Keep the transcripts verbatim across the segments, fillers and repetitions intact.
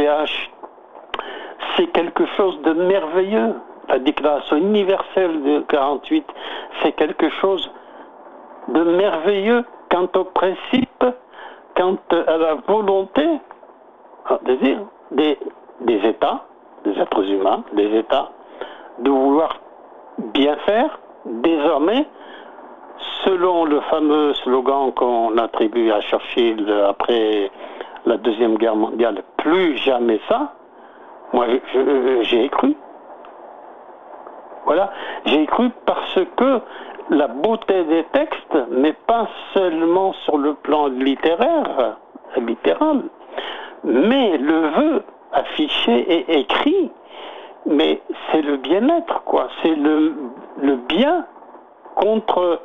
D H, c'est quelque chose de merveilleux. La Déclaration universelle de quarante-huit, c'est quelque chose de merveilleux quant au principe, quant à la volonté des, des, des États, des êtres humains, des États, de vouloir bien faire, désormais, selon le fameux slogan qu'on attribue à Churchill après la Deuxième Guerre mondiale, plus jamais ça, moi j'ai cru. Voilà, j'ai cru parce que la beauté des textes, mais pas seulement sur le plan littéraire, littéral, mais le vœu affiché et écrit, mais c'est le bien-être, quoi. C'est le, le bien contre...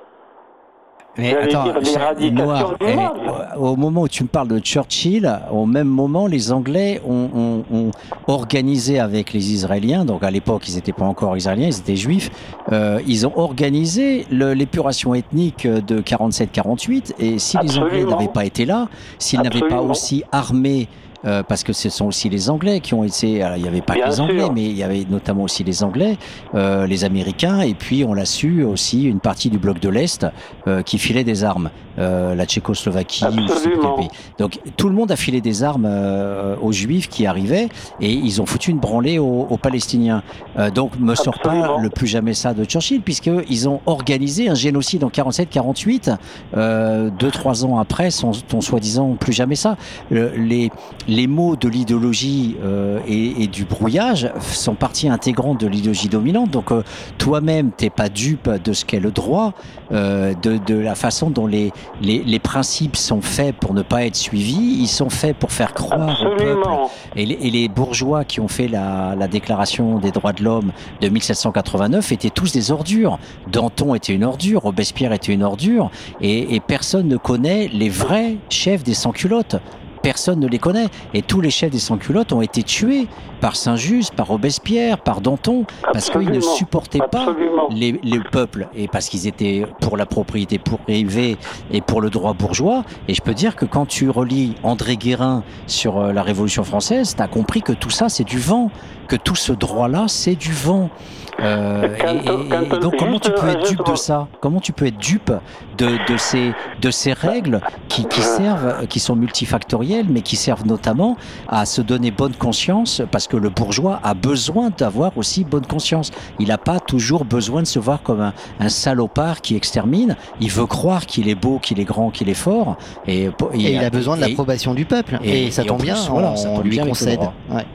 Mais attends, Noir, et, au moment où tu me parles de Churchill, au même moment, les Anglais ont, ont, ont organisé avec les Israéliens, donc à l'époque, ils n'étaient pas encore Israéliens, ils étaient Juifs, euh, ils ont organisé l'épuration ethnique de quarante-sept quarante-huit, et si Absolument. les Anglais n'avaient pas été là, s'ils n'avaient pas aussi armé Euh, parce que ce sont aussi les Anglais qui ont été... Alors, il n'y avait pas Bien que les Anglais, sûr. mais il y avait notamment aussi les Anglais, euh, les Américains, et puis on l'a su aussi, une partie du bloc de l'Est euh, qui filait des armes. Euh, la Tchécoslovaquie, ou je sais plus quel pays. Donc tout le monde a filé des armes euh, aux Juifs qui arrivaient, et ils ont foutu une branlée aux, aux Palestiniens. Euh, donc me sort pas le plus jamais ça de Churchill, puisqu'ils ont organisé un génocide en quarante-sept quarante-huit, euh, deux, trois ans après, son, ton soi-disant plus jamais ça. Le, les, les mots de l'idéologie euh, et, et du brouillage sont partie intégrante de l'idéologie dominante. Donc euh, toi-même, t'es pas dupe de ce qu'est le droit, euh, de, de la façon dont les Les, les principes sont faits pour ne pas être suivis, ils sont faits pour faire croire Absolument. au peuple. Et les, et les bourgeois qui ont fait la, la déclaration des droits de l'homme de mille sept cent quatre-vingt-neuf étaient tous des ordures. Danton était une ordure, Robespierre était une ordure, et, et personne ne connaît les vrais chefs des sans-culottes. Personne ne les connaît. Et tous les chefs des sans-culottes ont été tués par Saint-Just, par Robespierre, par Danton, parce qu'ils ne supportaient Absolument. pas les, les peuples, et parce qu'ils étaient pour la propriété privée et pour le droit bourgeois. Et je peux dire que quand tu relis André Guérin sur la Révolution française, tu as compris que tout ça, c'est du vent, que tout ce droit-là, c'est du vent. Euh, et, et, et donc comment tu peux être dupe de ça? Comment tu peux être dupe de, de ces de ces règles qui, qui servent, qui sont multifactorielles, mais qui servent notamment à se donner bonne conscience, parce que le bourgeois a besoin d'avoir aussi bonne conscience. Il n'a pas toujours besoin de se voir comme un, un salopard qui extermine. Il veut croire qu'il est beau, qu'il est grand, qu'il est fort, et, et, et il a besoin de l'approbation du peuple. Et, et ça tombe bien, voilà, on, ça tombe on lui bien concède. Ouais.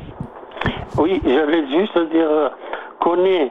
Oui, j'allais juste dire qu'on est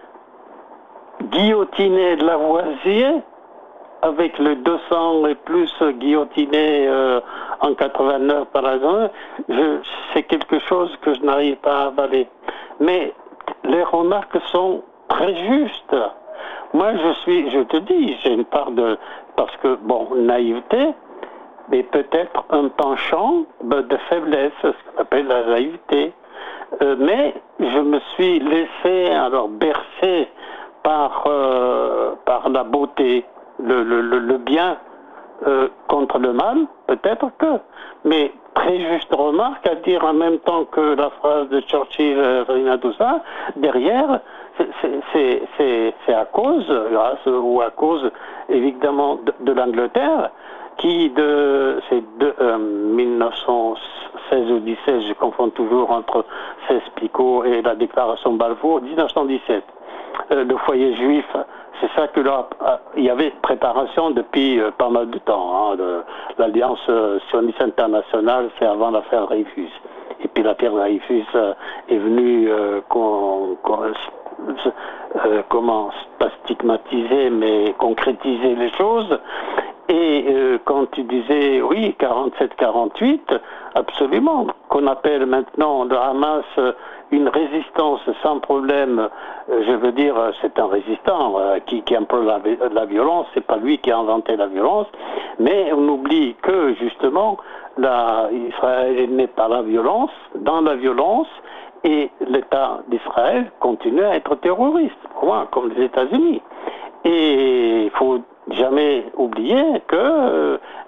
guillotiné de Lavoisier, avec le deux cents et plus guillotiné euh, en quatre-vingt-neuf par exemple, je, c'est quelque chose que je n'arrive pas à avaler. Mais les remarques sont très justes. Moi, je suis, je te dis, j'ai une part de, parce que, bon, naïveté, mais peut-être un penchant de faiblesse, ce qu'on appelle la naïveté. Euh, mais je me suis laissé alors bercer par euh, par la beauté, le le le, le bien euh, contre le mal, peut-être que, mais très juste remarque à dire en même temps que la phrase de Churchill, euh, tout ça, derrière, c'est c'est c'est c'est à cause, grâce ou à cause évidemment de, de l'Angleterre, qui de c'est de euh, mille neuf cent seize ou dix-sept, je confonds toujours entre Seyss-Picot et la déclaration Balfour, dix-neuf cent dix-sept. Euh, le foyer juif, c'est ça que là, il y avait préparation depuis euh, pas mal de temps. Hein, de, l'Alliance euh, sioniste internationale, c'est avant l'affaire Dreyfus. Et puis l'affaire Dreyfus euh, est venue, euh, qu'on, qu'on, euh, comment, pas stigmatiser, mais concrétiser les choses. Et euh, quand tu disais, oui, quarante-sept quarante-huit, absolument, qu'on appelle maintenant le Hamas une résistance sans problème, euh, je veux dire, c'est un résistant euh, qui, qui emploie la, la violence, c'est pas lui qui a inventé la violence, mais on oublie que, justement, la, Israël est né par la violence, dans la violence, et l'État d'Israël continue à être terroriste, point, comme les États-Unis. Et il faut jamais oublier que euh,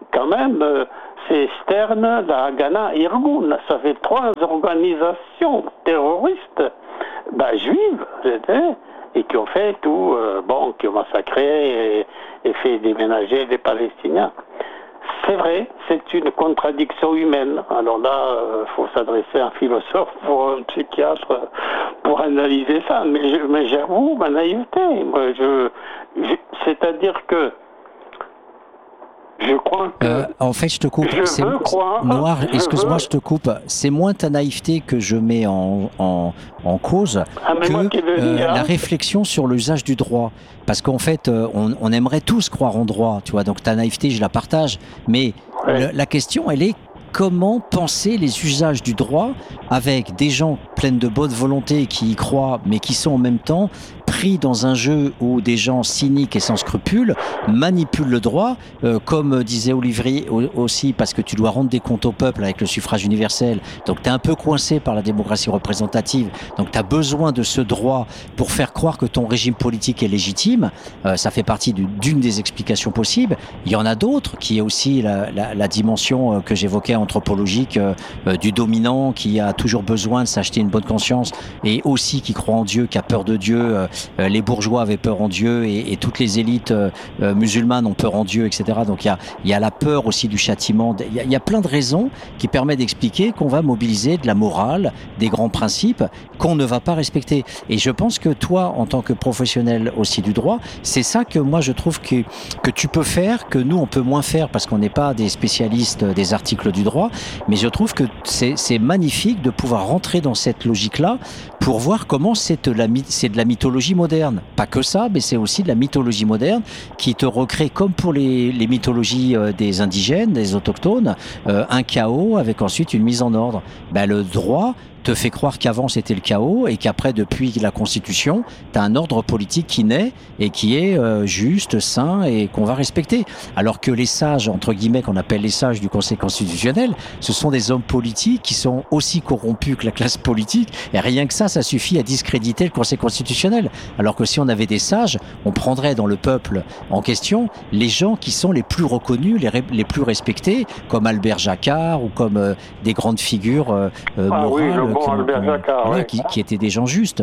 quand même, euh, c'est Stern, la Haganah, Irgun. Ça fait trois organisations terroristes, bah, juives, c'était, et qui ont fait tout, euh, bon, qui ont massacré et, et fait déménager les Palestiniens. C'est vrai, c'est une contradiction humaine. Alors là, il euh, faut s'adresser à un philosophe ou un psychiatre pour analyser ça. Mais, je, mais j'avoue ma naïveté. Moi, je, je, c'est-à-dire que je crois que... Euh, en fait, je te coupe. Je c'est, veux croire... Noir, excuse-moi, veux... je te coupe. C'est moins ta naïveté que je mets en, en, en cause ah, que euh, dis, hein. la réflexion sur l'usage du droit. Parce qu'en fait, euh, on, on aimerait tous croire en droit, tu vois. Donc ta naïveté, je la partage. Mais ouais. le, la question, elle est comment penser les usages du droit avec des gens pleins de bonne volonté qui y croient, mais qui sont en même temps pris dans un jeu où des gens cyniques et sans scrupules manipulent le droit, euh, comme disait Olivier aussi, parce que tu dois rendre des comptes au peuple avec le suffrage universel. Donc tu es un peu coincé par la démocratie représentative. Donc tu as besoin de ce droit pour faire croire que ton régime politique est légitime. Euh, ça fait partie du, d'une des explications possibles. Il y en a d'autres, qui est aussi la, la, la dimension que j'évoquais anthropologique euh, euh, du dominant qui a toujours besoin de s'acheter une bonne conscience et aussi qui croit en Dieu, qui a peur de Dieu. Euh, Euh, les bourgeois avaient peur en Dieu et, et toutes les élites euh, euh, musulmanes ont peur en Dieu, et cetera. Donc il y a, y a la peur aussi du châtiment. Il y, y a plein de raisons qui permettent d'expliquer qu'on va mobiliser de la morale, des grands principes qu'on ne va pas respecter. Et je pense que toi, en tant que professionnel aussi du droit, c'est ça que moi je trouve que, que tu peux faire, que nous on peut moins faire parce qu'on n'est pas des spécialistes des articles du droit. Mais je trouve que c'est, c'est magnifique de pouvoir rentrer dans cette logique-là pour voir comment c'est de la, c'est de la mythologie moderne. Pas que ça, mais c'est aussi de la mythologie moderne qui te recrée, comme pour les, les mythologies euh, des indigènes, des autochtones, euh, un chaos avec ensuite une mise en ordre. Ben, le droit te fait croire qu'avant c'était le chaos et qu'après, depuis la Constitution, tu as un ordre politique qui naît et qui est euh, juste, sain et qu'on va respecter. Alors que les sages, entre guillemets, qu'on appelle les sages du Conseil constitutionnel, ce sont des hommes politiques qui sont aussi corrompus que la classe politique et rien que ça, ça suffit à discréditer le Conseil constitutionnel. Alors que si on avait des sages, on prendrait dans le peuple en question les gens qui sont les plus reconnus, les, les plus respectés, comme Albert Jacquard ou comme euh, des grandes figures euh, euh, ah, morales. Oui, Bon, Albert Jacquard, voilà, ouais. qui, qui étaient des gens justes.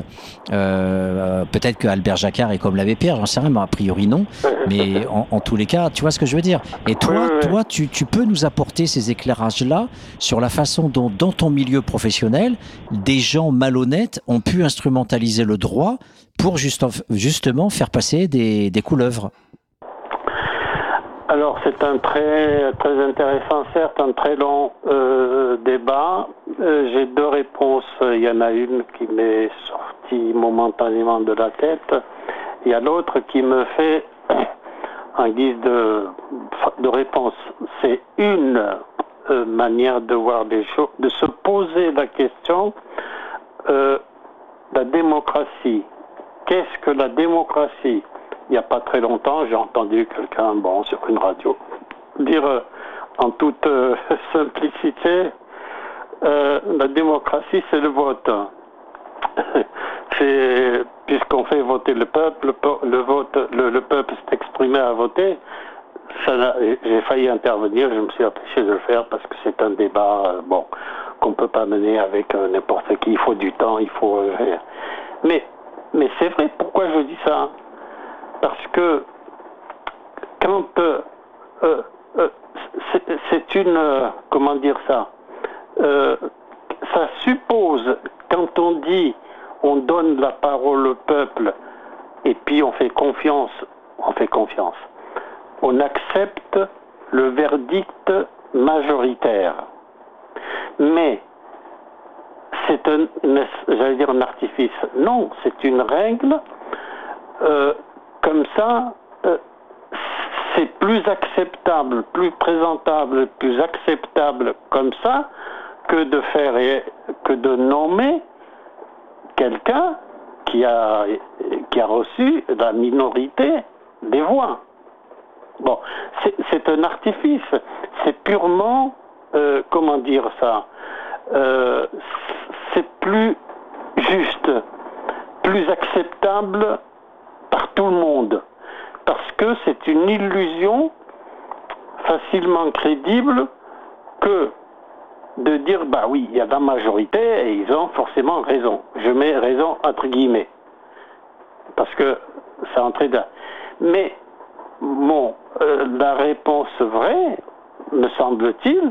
Euh, peut-être que Albert Jacquard est comme l'abbé Pierre, j'en sais rien, mais a priori non. Mais en, en tous les cas, tu vois ce que je veux dire. Et toi, oui, oui. toi, tu, tu peux nous apporter ces éclairages-là sur la façon dont, dans ton milieu professionnel, des gens malhonnêtes ont pu instrumentaliser le droit pour juste, justement faire passer des, des couleuvres. Alors c'est un très très intéressant, certes, un très long euh, débat. Euh, j'ai deux réponses. Il y en a une qui m'est sortie momentanément de la tête. Il y a l'autre qui me fait en guise de, de réponse. C'est une euh, manière de voir les choses, de se poser la question euh, la démocratie. Qu'est-ce que la démocratie ? Il n'y a pas très longtemps, j'ai entendu quelqu'un, bon, sur une radio, dire euh, en toute euh, simplicité, euh, la démocratie, c'est le vote. c'est, puisqu'on fait voter le peuple, le, vote, le, le peuple s'est exprimé à voter. Ça, j'ai failli intervenir, je me suis empêché de le faire parce que c'est un débat, euh, bon, qu'on ne peut pas mener avec euh, n'importe qui. Il faut du temps, il faut... Euh, mais, mais c'est vrai, pourquoi je dis ça ? Parce que quand euh, euh, euh, c'est, c'est une, euh, comment dire ça, euh, ça suppose, quand on dit on donne la parole au peuple et puis on fait confiance, on fait confiance, on accepte le verdict majoritaire. Mais c'est un, j'allais dire un artifice. Non, c'est une règle. Euh, Comme ça, euh, c'est plus acceptable, plus présentable, plus acceptable comme ça que de faire que de nommer quelqu'un qui a qui a reçu la minorité des voix. Bon, c'est, c'est un artifice. C'est purement, euh, comment dire ça, euh, c'est plus juste, plus acceptable par tout le monde, parce que c'est une illusion facilement crédible que de dire, bah oui, il y a la majorité et ils ont forcément raison. Je mets raison entre guillemets. Parce que ça entrait dans... Mais, bon, euh, la réponse vraie, me semble-t-il,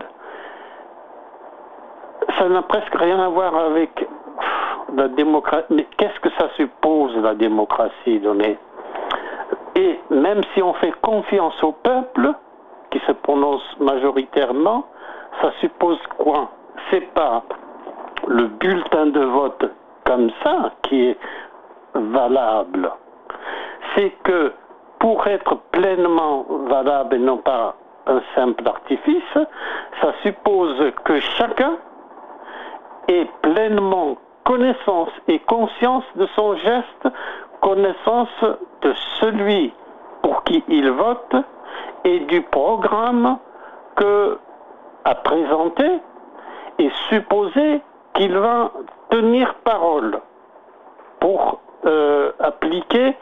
ça n'a presque rien à voir avec la démocratie. Mais qu'est-ce que ça suppose, la démocratie donnée? Et même si on fait confiance au peuple, qui se prononce majoritairement, ça suppose quoi? C'est pas le bulletin de vote comme ça qui est valable. C'est que pour être pleinement valable et non pas un simple artifice, ça suppose que chacun ait pleinement connaissance et conscience de son geste, connaissance de celui pour qui il vote et du programme que a présenté et supposer qu'il va tenir parole pour euh, appliquer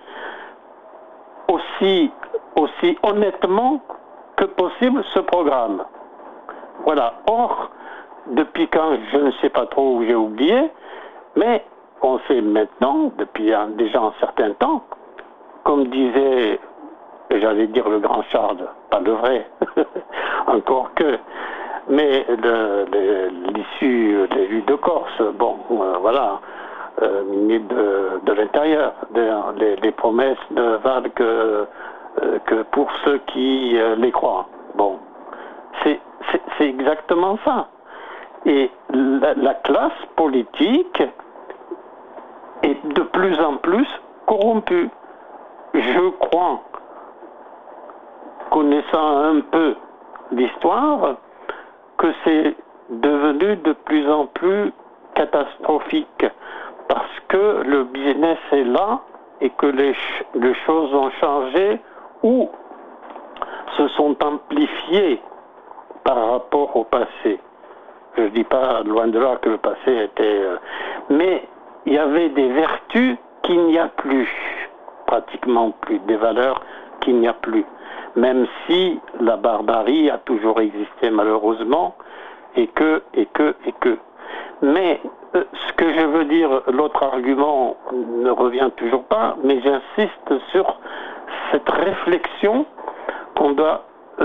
aussi, aussi honnêtement que possible ce programme. Voilà. Or, depuis quand, je ne sais pas trop où j'ai oublié, mais on sait maintenant, depuis un, déjà un certain temps, comme disait, j'allais dire le grand Charles, pas le vrai, encore que, mais le, le, l'issue de l'île de Corse, bon, euh, voilà, euh, ministre de, de l'Intérieur, de, les, les promesses ne valent que, euh, que pour ceux qui euh, les croient. Bon, c'est, c'est, c'est exactement ça. Et la, la classe politique est de plus en plus corrompue. Je crois, connaissant un peu l'histoire, que c'est devenu de plus en plus catastrophique parce que le business est là et que les, ch- les choses ont changé ou se sont amplifiées par rapport au passé. Je ne dis pas, loin de là, que le passé était... Euh, mais il y avait des vertus qu'il n'y a plus, pratiquement plus, des valeurs qu'il n'y a plus. Même si la barbarie a toujours existé malheureusement, et que, et que, et que. Mais euh, ce que je veux dire, l'autre argument ne revient toujours pas, mais j'insiste sur cette réflexion qu'on doit euh,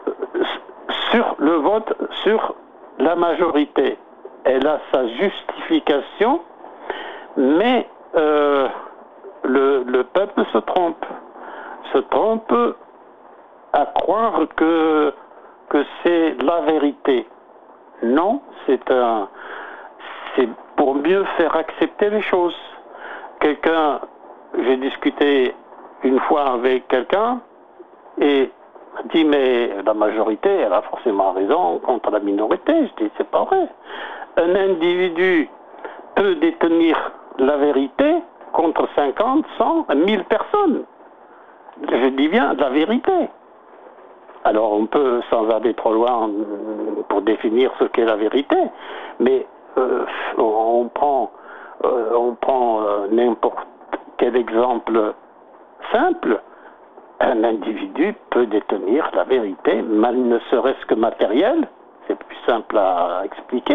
sur le vote, sur la majorité. Elle a sa justification, mais euh, le, le peuple se trompe, se trompe à croire que, que c'est la vérité. Non, c'est un, c'est pour mieux faire accepter les choses. Quelqu'un, j'ai discuté une fois avec quelqu'un et m'a dit mais la majorité, elle a forcément raison contre la minorité. Je dis c'est pas vrai. Un individu peut détenir la vérité contre cinquante, cent, mille personnes. Je dis bien la vérité. Alors on peut, sans aller trop loin pour définir ce qu'est la vérité, mais euh, on prend, euh, on prend euh, n'importe quel exemple simple. Un individu peut détenir la vérité, mal ne serait-ce que matérielle, c'est plus simple à expliquer,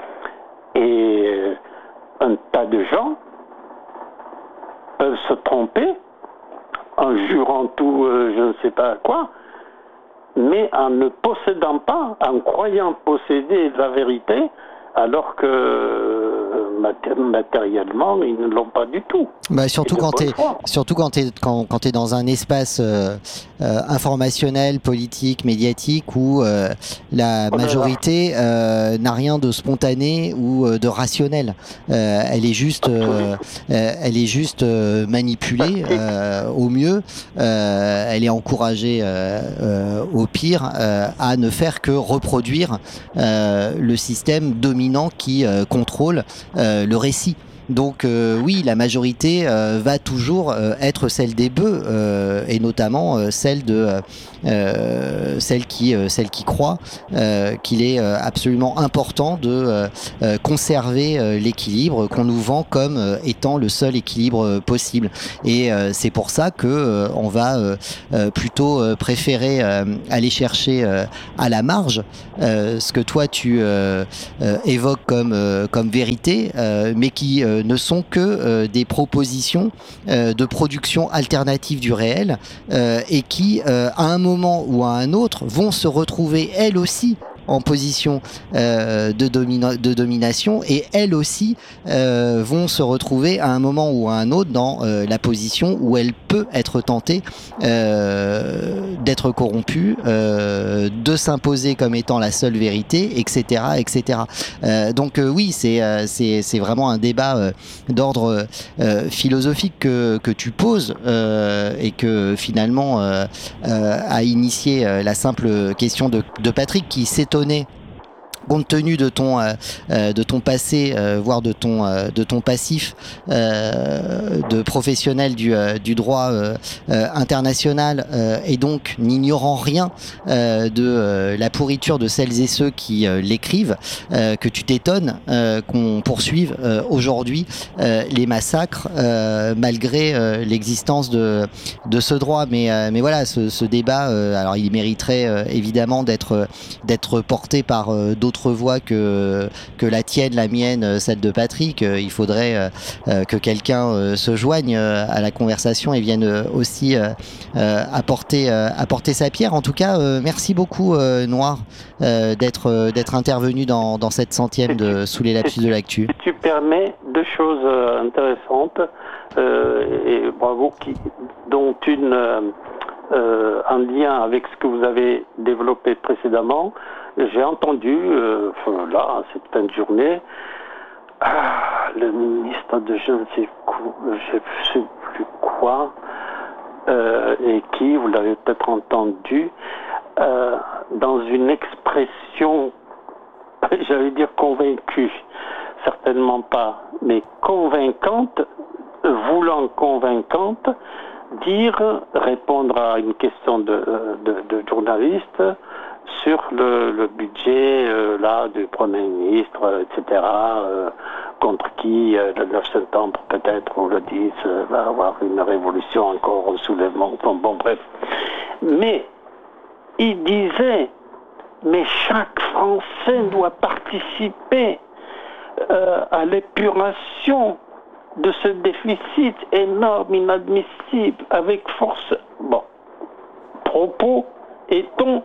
et un tas de gens peuvent se tromper en jurant tout, euh, je ne sais pas quoi, mais en ne possédant pas, en croyant posséder la vérité, alors que euh, matériellement, ils ne l'ont pas du tout. Bah surtout, quand t'es, surtout quand tu es quand, quand t'es dans un espace euh, euh, informationnel, politique, médiatique, où euh, la majorité euh, n'a rien de spontané ou euh, de rationnel. Euh, elle est juste, euh, elle est juste euh, manipulée euh, au mieux. Euh, elle est encouragée euh, euh, au pire euh, à ne faire que reproduire euh, le système dominant qui euh, contrôle euh, le récit. Donc euh, oui, la majorité euh, va toujours euh, être celle des bœufs, euh, et notamment euh, celle de euh, celle qui euh, celle qui croit euh, qu'il est euh, absolument important de euh, euh, conserver euh, l'équilibre qu'on nous vend comme euh, étant le seul équilibre euh, possible. Et euh, c'est pour ça que euh, on va euh, euh, plutôt euh, préférer euh, aller chercher euh, à la marge euh, ce que toi tu euh, euh, évoques comme euh, comme vérité, euh, mais qui euh, ne sont que euh, des propositions euh, de production alternative du réel, euh, et qui, euh, à un moment ou à un autre, vont se retrouver elles aussi en position euh, de, domina- de domination, et elles aussi euh, vont se retrouver à un moment ou à un autre dans euh, la position où elle peut être tentée euh, d'être corrompue, euh, de s'imposer comme étant la seule vérité, et cetera, et cetera. Euh, donc euh, oui, c'est euh, c'est c'est vraiment un débat euh, d'ordre euh, philosophique que que tu poses, euh, et que finalement euh, euh, a initié euh, la simple question de, de Patrick, qui s'étonne compte tenu de ton euh, de ton passé, euh, voire de ton euh, de ton passif euh, de professionnel du euh, du droit euh, euh, international, euh, et donc n'ignorant rien euh, de euh, la pourriture de celles et ceux qui euh, l'écrivent, euh, que tu t'étonnes euh, qu'on poursuive euh, aujourd'hui euh, les massacres euh, malgré euh, l'existence de de ce droit. Mais euh, mais voilà, ce, ce débat, euh, alors il mériterait euh, évidemment d'être d'être porté par euh, d'autres voix que, que la tienne, la mienne, celle de Patrick. Il faudrait euh, que quelqu'un euh, se joigne à la conversation et vienne aussi euh, apporter, euh, apporter sa pierre. En tout cas, euh, merci beaucoup euh, Noir euh, d'être, d'être intervenu dans, dans cette centième de Sous les lapsus de l'actu. Tu permets deux choses euh, intéressantes, euh, et bravo, qui, dont une euh, euh, en lien avec ce que vous avez développé précédemment. J'ai entendu, euh, là, cette fin de journée, ah, le ministre de je ne sais, je sais plus quoi, euh, et qui, vous l'avez peut-être entendu, euh, dans une expression, j'allais dire convaincue, certainement pas, mais convaincante, voulant convaincante, dire, répondre à une question de, de, de journaliste sur le, le budget euh, là du Premier ministre, euh, et cetera, euh, contre qui euh, le neuf septembre peut-être, on le dit, euh, va avoir une révolution, encore un soulèvement, bon, bon bref. Mais il disait, mais chaque Français doit participer euh, à l'épuration de ce déficit énorme, inadmissible, avec force. Bon, propos et ton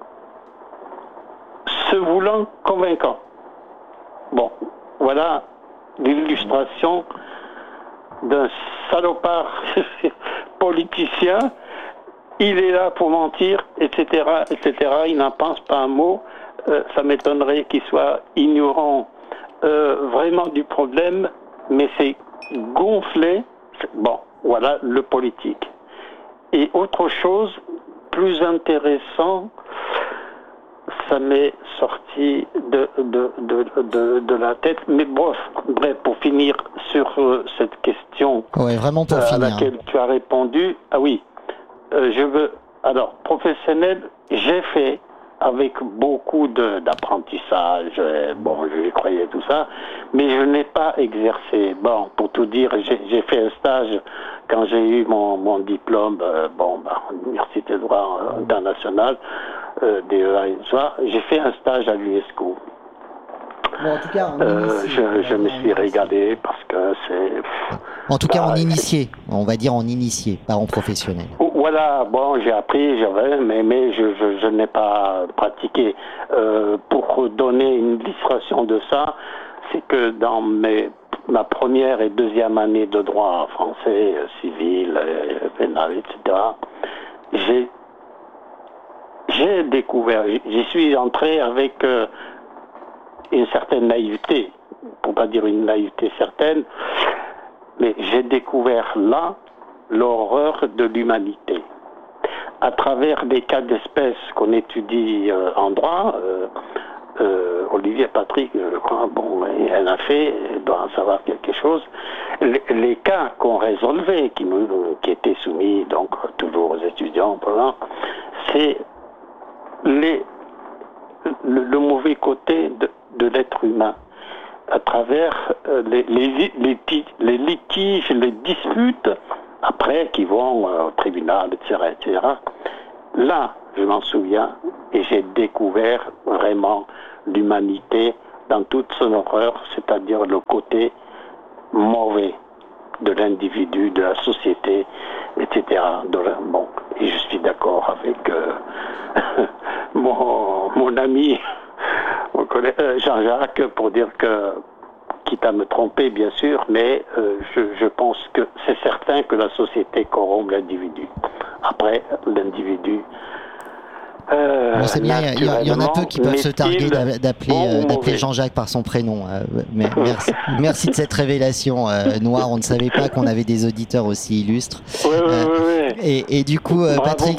se voulant convaincant. Bon, voilà l'illustration d'un salopard politicien. Il est là pour mentir, et cetera, et cetera. Il n'en pense pas un mot. Euh, ça m'étonnerait qu'il soit ignorant euh, vraiment du problème, mais c'est gonflé. Bon, voilà le politique. Et autre chose, plus intéressant, ça m'est sorti de, de, de, de, de la tête. Mais bref, bref, pour finir sur euh, cette question ouais, vraiment pour euh, à finir. laquelle tu as répondu, ah oui, euh, je veux, alors, professionnel, j'ai fait avec beaucoup de, d'apprentissage, euh, bon, je croyais tout ça, mais je n'ai pas exercé. Bon, pour tout dire, j'ai, j'ai fait un stage quand j'ai eu mon, mon diplôme, euh, bon, bah, Université de droit international, euh, D E A et tout ça. J'ai fait un stage à l'UNESCO. Bon, en tout cas, en euh, initié, je, je me suis régalé parce que c'est... En tout bah, cas, en initié, on va dire en initié, pas en professionnel. Voilà, bon, j'ai appris, j'avais, mais, mais je, je, je n'ai pas pratiqué. Euh, pour donner une illustration de ça, c'est que dans mes, ma première et deuxième année de droit français, civil, pénal, et cetera, j'ai, j'ai découvert, j'y suis entré avec euh, une certaine naïveté, pour pas dire une naïveté certaine, mais j'ai découvert là l'horreur de l'humanité. À travers des cas d'espèce qu'on étudie euh, en droit, euh, euh, Olivier Patrick, je crois, bon, elle a fait dois en savoir quelque chose. Les, les cas qu'on résolvait, qui, nous, qui étaient soumis donc toujours aux étudiants, c'est les, le, le mauvais côté de, de l'être humain à travers les, les, les, les litiges, les disputes, après qui vont au tribunal, et cetera, et cetera. Là, je m'en souviens, et j'ai découvert vraiment l'humanité dans toute son horreur, c'est-à-dire le côté mauvais de l'individu, de la société, et cetera. De la, bon, et je suis d'accord avec euh, mon, mon ami mon collègue, euh, Jean-Jacques pour dire que, quitte à me tromper bien sûr, mais euh, je, je pense que c'est certain que la société corrompt l'individu. Après, l'individu... Euh, bon, c'est bien, il y, y en a peu qui peuvent se targuer d'appeler bon d'appeler Jean-Jacques par son prénom. Euh, mais merci, merci de cette révélation, euh, Noir. On ne savait pas qu'on avait des auditeurs aussi illustres. Oui, oui, euh, oui, oui. Et, et du coup, euh, Bravo, Patrick...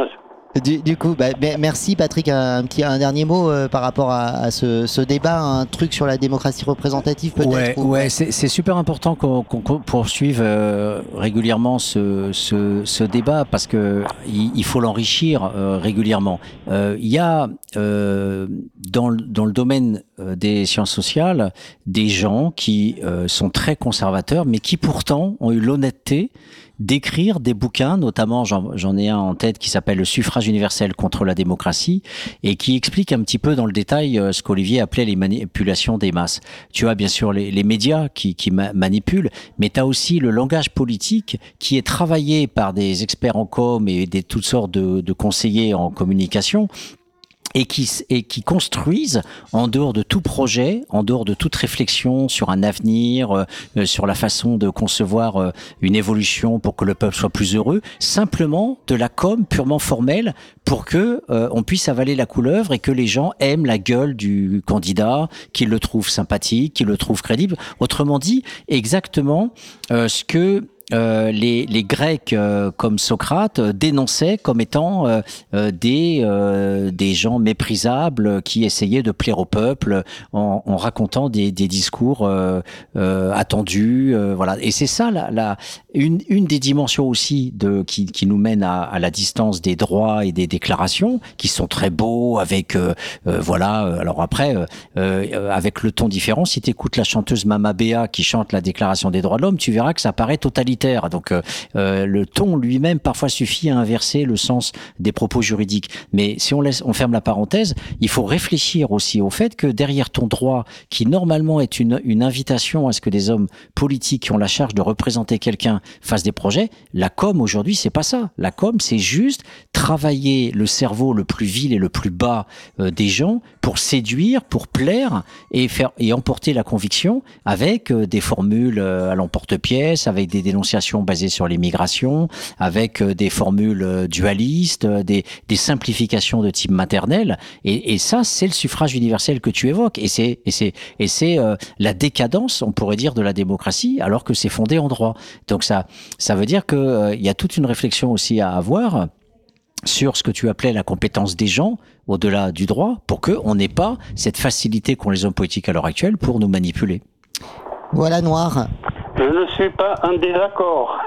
Du, du coup, bah, merci Patrick, un, un petit un dernier mot euh, par rapport à, à ce, ce débat, un truc sur la démocratie représentative peut-être. Ouais, ou... ouais, c'est, c'est super important qu'on, qu'on poursuive euh, régulièrement ce, ce, ce débat parce que il, il faut l'enrichir euh, régulièrement. Euh, il y a euh, dans, dans le domaine des sciences sociales des gens qui euh, sont très conservateurs, mais qui pourtant ont eu l'honnêteté d'écrire des bouquins, notamment j'en, j'en ai un en tête qui s'appelle Le suffrage universel contre la démocratie et qui explique un petit peu dans le détail euh, ce qu'Olivier appelait les manipulations des masses. Tu as bien sûr les, les médias qui, qui ma- manipulent, mais tu as aussi le langage politique qui est travaillé par des experts en com et des toutes sortes de, de conseillers en communication et qui, et qui construisent en dehors de tout projet, en dehors de toute réflexion sur un avenir, euh, sur la façon de concevoir euh, une évolution pour que le peuple soit plus heureux, simplement de la com purement formelle pour que euh, on puisse avaler la couleuvre et que les gens aiment la gueule du candidat, qu'ils le trouvent sympathique, qu'ils le trouvent crédible. Autrement dit, exactement euh, ce que Euh, les, les Grecs euh, comme Socrate euh, dénonçaient comme étant euh, euh, des, euh, des gens méprisables qui essayaient de plaire au peuple en, en racontant des, des discours euh, euh, attendus. Euh, voilà. Et c'est ça la, la, une, une des dimensions aussi de, qui, qui nous mène à, à la distance des droits et des déclarations qui sont très beaux avec euh, euh, voilà. Alors après euh, euh, avec le ton différent, si tu écoutes la chanteuse Mama Béa qui chante la Déclaration des droits de l'homme, tu verras que ça paraît totalitaire. Donc euh, euh, le ton lui-même parfois suffit à inverser le sens des propos juridiques. Mais si on laisse, on ferme la parenthèse, il faut réfléchir aussi au fait que derrière ton droit, qui normalement est une, une invitation à ce que des hommes politiques qui ont la charge de représenter quelqu'un fassent des projets, la com aujourd'hui c'est pas ça. La com c'est juste travailler le cerveau le plus vil et le plus bas euh, des gens pour séduire, pour plaire et faire et emporter la conviction avec euh, des formules euh, à l'emporte-pièce, avec des dénonciations basées sur l'immigration, avec euh, des formules euh, dualistes, euh, des, des simplifications de type maternel. Et, et ça, c'est le suffrage universel que tu évoques. Et c'est, et c'est, et c'est euh, la décadence, on pourrait dire, de la démocratie, alors que c'est fondé en droit. Donc ça, ça veut dire qu'il euh, y a toute une réflexion aussi à avoir sur ce que tu appelais la compétence des gens, au-delà du droit, pour qu'on n'ait pas cette facilité qu'ont les hommes politiques à l'heure actuelle pour nous manipuler. Voilà, Noir. Je ne suis pas en désaccord.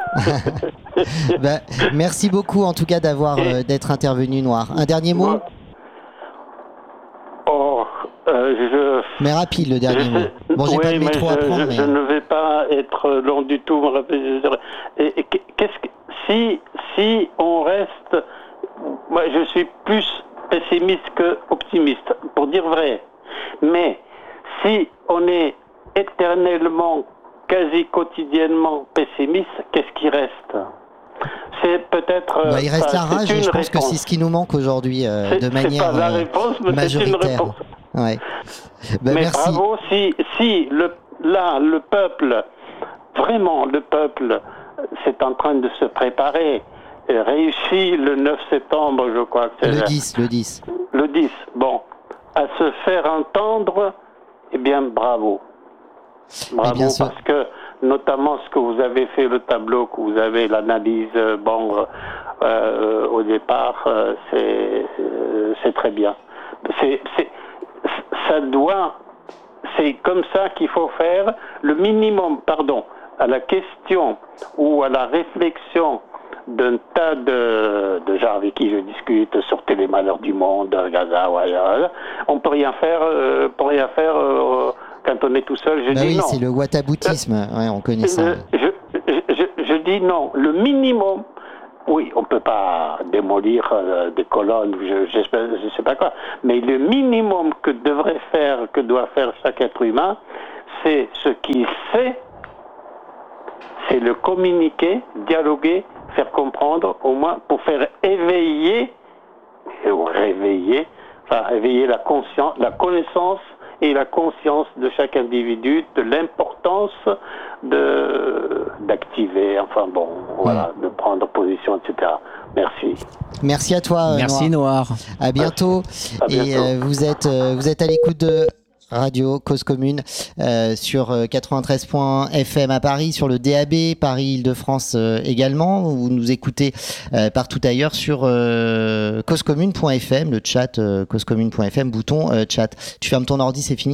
Ben, merci beaucoup en tout cas d'avoir euh, d'être intervenu, Noir. Un dernier mot ? Oh, euh, je... Mais rapide le dernier je... mot. Bon, j'ai oui, pas de métro je, à prendre, je, mais... je ne vais pas être long du tout. Et, et qu'est-ce que si si on reste, moi je suis plus pessimiste que optimiste, pour dire vrai. Mais si on est éternellement, quasi quotidiennement pessimiste, qu'est-ce qui reste ? C'est peut-être. Bah, il reste euh, la rage et je pense réponse. que c'est ce qui nous manque aujourd'hui euh, de manière c'est pas la réponse, mais majoritaire. C'est une réponse. Ouais. Bah, mais merci. bravo, si, si le, là, le peuple, vraiment le peuple, c'est en train de se préparer, réussit le neuf septembre, je crois que c'est le dix, le dix. Le dix, bon, à se faire entendre, eh bien, bravo. Bravo, eh bien, parce ça... que, notamment ce que vous avez fait, le tableau que vous avez, l'analyse, bon, euh, au départ, euh, c'est, euh, c'est très bien. C'est, c'est, ça doit, c'est comme ça qu'il faut faire le minimum, pardon, à la question ou à la réflexion d'un tas de, de gens avec qui je discute sur les malheurs du monde, Gaza, ouais, ouais, on peut rien faire, euh, peut rien faire euh, quand on est tout seul. Je bah dis oui, non. C'est le whataboutisme, euh, ouais, on connaît ça. Je, je, je, je dis non. Le minimum. Oui, on ne peut pas démolir euh, des colonnes, je ne sais pas quoi, mais le minimum que devrait faire, que doit faire chaque être humain, c'est ce qu'il sait, c'est le communiquer, dialoguer, faire comprendre, au moins pour faire éveiller, ou réveiller, enfin éveiller la conscience, la connaissance et la conscience de chaque individu de l'importance de d'activer, enfin bon, voilà, de prendre position, et cetera. Merci. Merci à toi. Merci Noir. Noir. À bientôt. À bientôt. Et euh, vous êtes euh, vous êtes à l'écoute de Radio Cause Commune euh, sur quatre-vingt-treize point F M à Paris, sur le D A B, Paris-Île-de-France euh, également. Vous nous écoutez euh, partout ailleurs sur euh, causecommune point F M, le chat euh, causecommune point F M, bouton euh, chat. Tu fermes ton ordi, c'est fini ?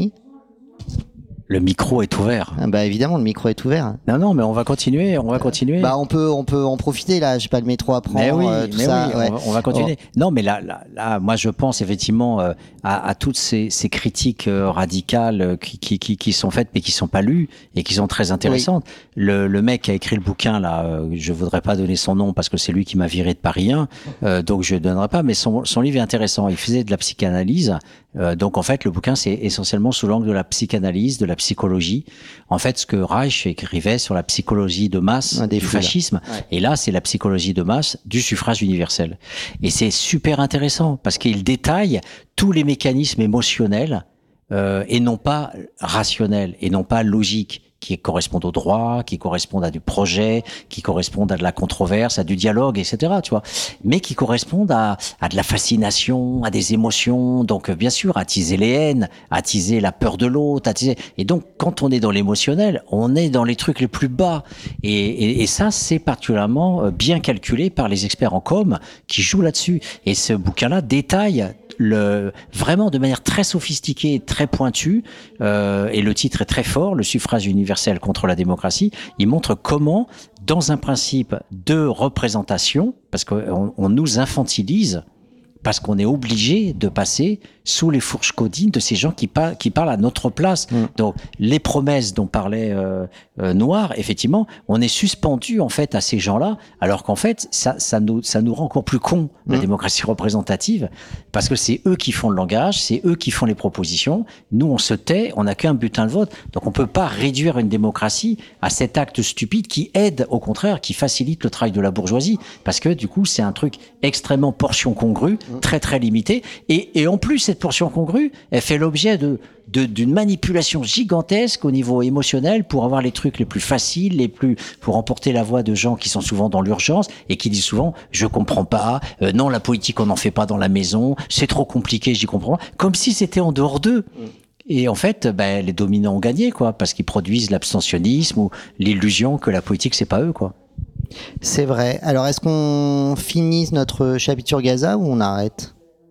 Le micro est ouvert. Ah bah évidemment, le micro est ouvert. Non, non, mais on va continuer, on va continuer. Bah on peut, on peut en profiter là. J'ai pas le métro à prendre. Mais oui, euh, tout mais ça. oui, Ouais. on, va, on va continuer. Oh. Non, mais là, là, là, moi, je pense effectivement euh, à, à toutes ces, ces critiques euh, radicales euh, qui, qui, qui, qui sont faites, mais qui sont pas lues et qui sont très intéressantes. Oui. Le, le mec qui a écrit le bouquin là, euh, je voudrais pas donner son nom parce que c'est lui qui m'a viré de Paris un, euh, donc je ne donnerai pas. Mais son, son livre est intéressant. Il faisait de la psychanalyse. Euh, donc en fait, le bouquin c'est essentiellement sous l'angle de la psychanalyse, de la psychologie. En fait, ce que Reich écrivait sur la psychologie de masse ah, du fascisme, ouais. Et là, c'est la psychologie de masse du suffrage universel. Et c'est super intéressant parce qu'il détaille tous les mécanismes émotionnels euh, et non pas rationnels et non pas logiques, qui correspondent au droit, qui correspondent à du projet, qui correspondent à de la controverse, à du dialogue, et cetera. Tu vois, mais qui correspondent à, à de la fascination, à des émotions. Donc, bien sûr, attiser les haines, attiser la peur de l'autre, attiser. Et donc, quand on est dans l'émotionnel, on est dans les trucs les plus bas. Et, et, et ça, c'est particulièrement bien calculé par les experts en com qui jouent là-dessus. Et ce bouquin-là détaille le, vraiment de manière très sophistiquée, très pointue, euh, et le titre est très fort, le suffrage universel contre la démocratie. Il montre comment, dans un principe de représentation, parce qu'on on nous infantilise, parce qu'on est obligé de passer sous les fourches caudines de ces gens qui, par, qui parlent à notre place. Mmh. Donc, les promesses dont parlait euh, euh, Noir, effectivement, on est suspendu en fait à ces gens-là, alors qu'en fait, ça, ça, nous, ça nous rend encore plus cons, la mmh. démocratie représentative, parce que c'est eux qui font le langage, c'est eux qui font les propositions. Nous, on se tait, on n'a qu'un butin de vote. Donc, on peut pas réduire une démocratie à cet acte stupide qui aide, au contraire, qui facilite le travail de la bourgeoisie, parce que du coup, c'est un truc extrêmement portion congrue, mmh. très très limité, et, et en plus, cette portion congrue, elle fait l'objet de, de, d'une manipulation gigantesque au niveau émotionnel pour avoir les trucs les plus faciles, les plus, pour emporter la voix de gens qui sont souvent dans l'urgence et qui disent souvent, je comprends pas, euh, non, la politique, on n'en fait pas dans la maison, c'est trop compliqué, j'y comprends pas, comme si c'était en dehors d'eux. Mmh. Et en fait, ben, les dominants ont gagné, quoi, parce qu'ils produisent l'abstentionnisme ou l'illusion que la politique, c'est pas eux, quoi. C'est vrai. Alors, est-ce qu'on finit notre chapitre sur Gaza ou on arrête ?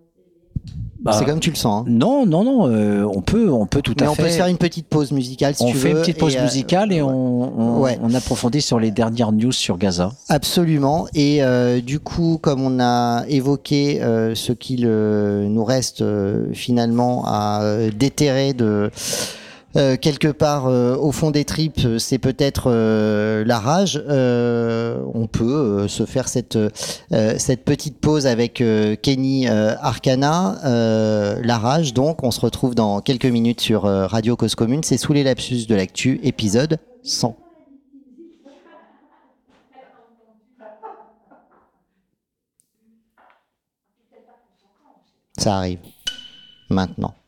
Bah, c'est comme tu le sens. Hein. Non, non, non. Euh, on peut, on peut tout Mais à on fait. peut se faire une petite pause musicale si on tu veux. On fait une petite pause et musicale euh, et on, on, ouais. on approfondit sur les dernières news sur Gaza. Absolument. Et euh, du coup, comme on a évoqué euh, ce qu'il euh, nous reste euh, finalement à euh, déterrer de Euh, quelque part euh, au fond des tripes, c'est peut-être euh, la rage. Euh, on peut euh, se faire cette euh, cette petite pause avec euh, Kenny euh, Arcana, euh, la rage. Donc, on se retrouve dans quelques minutes sur euh, Radio Cause Commune. C'est Sous les lapsus de l'actu, épisode cent. Ça arrive maintenant.